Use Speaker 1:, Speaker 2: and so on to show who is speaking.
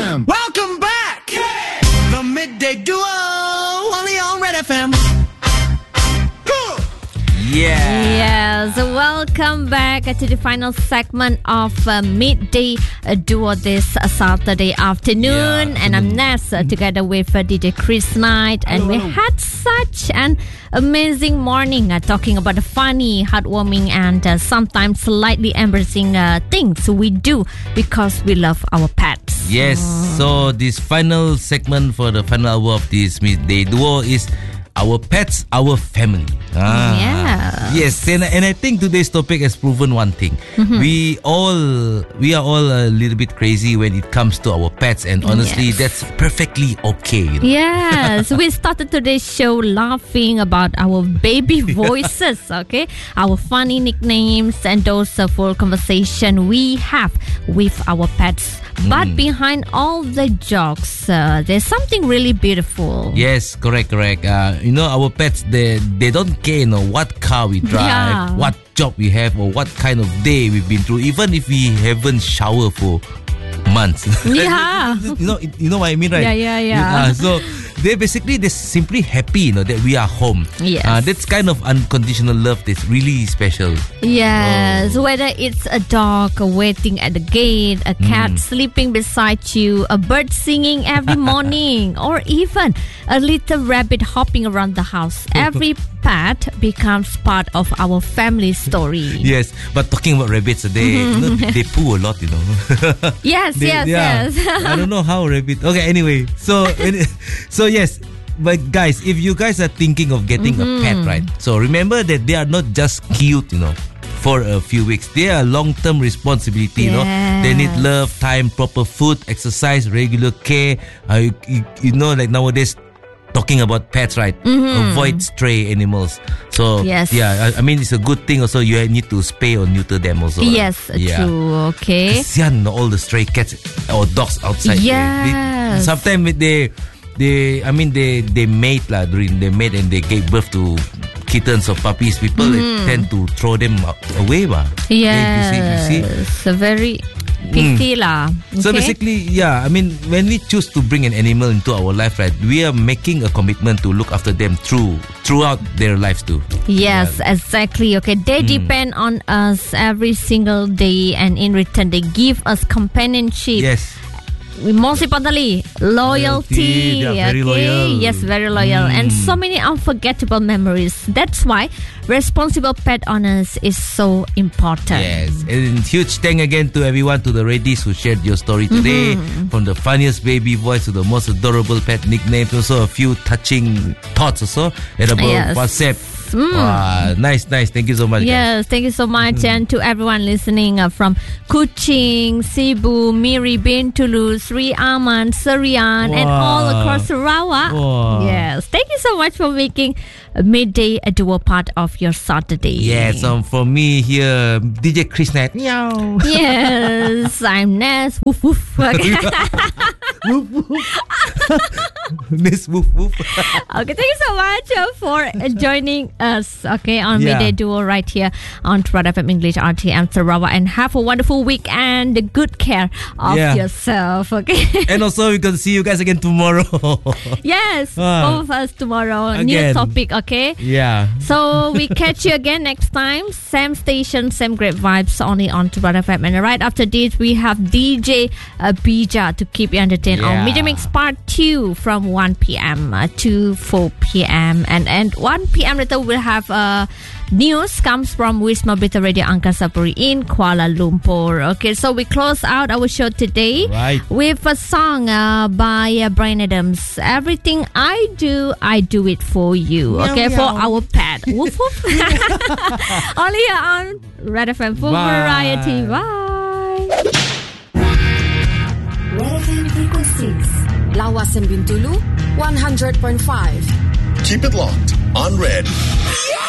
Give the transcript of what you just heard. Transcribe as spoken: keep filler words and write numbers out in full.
Speaker 1: M.
Speaker 2: Welcome back. Yeah. The Midday Duo, only on Red F M.
Speaker 3: Yeah. Yes, welcome back to the final segment of uh, Midday Duo this uh, Saturday afternoon. Yeah. And I'm Ness uh, together with uh, D J Chris Knight. And hello, we hello. had such an amazing morning uh, talking about the funny, heartwarming, and uh, sometimes slightly embarrassing uh, things we do because we love our pets.
Speaker 4: Yes, oh. So this final segment for the final hour of this Midday Duo is our pets, our family.
Speaker 3: Ah. Yeah.
Speaker 4: Yes, and, and I think today's topic has proven one thing. Mm-hmm. We all we are all a little bit crazy when it comes to our pets, and honestly, yes. that's perfectly okay. You know?
Speaker 3: Yes, we started today's show laughing about our baby voices, okay? Our funny nicknames and those uh, full conversation we have with our pets. But mm. behind all the jokes, uh, there's something really beautiful.
Speaker 4: Yes, correct, correct. Uh, you know, our pets, they they don't care, you know, what car we drive, yeah. what job we have, or what kind of day we've been through. Even if we haven't showered for months.
Speaker 3: Yeah.
Speaker 4: you know, you know what I mean, right?
Speaker 3: Yeah, yeah, yeah.
Speaker 4: Uh, so they basically they're simply happy, you know, that we are home.
Speaker 3: Yes.
Speaker 4: Uh, that's kind of unconditional love that's really special.
Speaker 3: Yes.
Speaker 4: Oh.
Speaker 3: Whether it's a dog waiting at the gate, a cat mm. sleeping beside you, a bird singing every morning, or even a little rabbit hopping around the house. Every pet becomes part of our family story.
Speaker 4: Yes. But talking about rabbits, they you know, they poo a lot, you know.
Speaker 3: Yes,
Speaker 4: they,
Speaker 3: yes,
Speaker 4: yeah.
Speaker 3: yes.
Speaker 4: I don't know how rabbit. Okay, anyway. So, so yes. But guys, if you guys are thinking of getting mm-hmm. a pet, right? So remember that they are not just cute, you know, for a few weeks. They are long-term responsibility, yes. you know. They need love, time, proper food, exercise, regular care. Uh, you, you, you know, like nowadays, talking about pets, right? Mm-hmm. Avoid stray animals. So,
Speaker 3: yes.
Speaker 4: yeah, I, I mean, it's a good thing also. You need to spay or neuter them also.
Speaker 3: Yes,
Speaker 4: right? yeah.
Speaker 3: true. Okay.
Speaker 4: Kasian, all the stray cats or dogs outside.
Speaker 3: Yes.
Speaker 4: They, sometimes they, they, I mean, they, they mate lah during they mate and they gave birth to kittens or puppies. People mm. tend to throw them away, ba?
Speaker 3: Yes.
Speaker 4: You see, you see?
Speaker 3: It's a very pity mm. lah. Okay?
Speaker 4: So basically, yeah, I mean, when we choose to bring an animal into our life, right, we are making a commitment to look after them through throughout their lives too.
Speaker 3: Yes, yeah. exactly. Okay, they mm. depend on us every single day, and in return, they give us companionship.
Speaker 4: Yes.
Speaker 3: Most importantly, loyalty.
Speaker 4: loyalty. They are very
Speaker 3: okay?
Speaker 4: loyal.
Speaker 3: Yes, very loyal. Mm. And so many unforgettable memories. That's why responsible pet owners is so important.
Speaker 4: Yes. And huge thank again to everyone, to the Reddies who shared your story today. Mm-hmm. From the funniest baby voice to the most adorable pet nicknames. Also a few touching thoughts also about
Speaker 3: yes.
Speaker 4: WhatsApp.
Speaker 3: Mm.
Speaker 4: Wow, nice, nice. Thank you so much.
Speaker 3: Yes,
Speaker 4: guys.
Speaker 3: thank you so much. Mm. And to everyone listening uh, from Kuching, Cebu, Miri, Bintulu, Sri Aman, Serian, wow. and all across Sarawak.
Speaker 4: Wow.
Speaker 3: Yes, thank you so much for making Midday a dual part of your Saturday.
Speaker 4: Yes, um, for me here, D J Chris Knight. Meow.
Speaker 3: Yes, I'm Ness. Woof woof. Okay.
Speaker 4: Woof woof. Ness woof woof.
Speaker 3: Okay, thank you so much uh, for uh, joining us. Okay, on
Speaker 4: yeah.
Speaker 3: Midday Duo right here on Red F M English R T M Sarawak, and have a wonderful week and good care of
Speaker 4: yeah.
Speaker 3: yourself. Okay.
Speaker 4: And also we can see you guys again tomorrow.
Speaker 3: Yes,
Speaker 4: ah.
Speaker 3: both of us tomorrow.
Speaker 4: Again.
Speaker 3: New topic. Okay.
Speaker 4: Yeah.
Speaker 3: So we catch you again next time. Same station, same great vibes, only on Red F M. And right after this, we have D J uh, Bija to keep you entertained
Speaker 4: yeah.
Speaker 3: on Media Mix Part two from one p.m. Uh, to four p.m. And and one p.m. later we'll have uh, news comes from Wisma Berita Radio Angkasa in Kuala Lumpur. Okay, so we close out our show today
Speaker 4: right.
Speaker 3: with a song uh, by uh, Bryan Adams. Everything I do, I do it for you.
Speaker 4: Meow,
Speaker 3: okay,
Speaker 4: meow.
Speaker 3: for our pet. Woof woof. Only here on Red F M for
Speaker 4: Bye.
Speaker 3: variety. Bye.
Speaker 5: Red F M frequencies. Lawasan Bintulu, one hundred point five.
Speaker 1: Keep it locked on Red.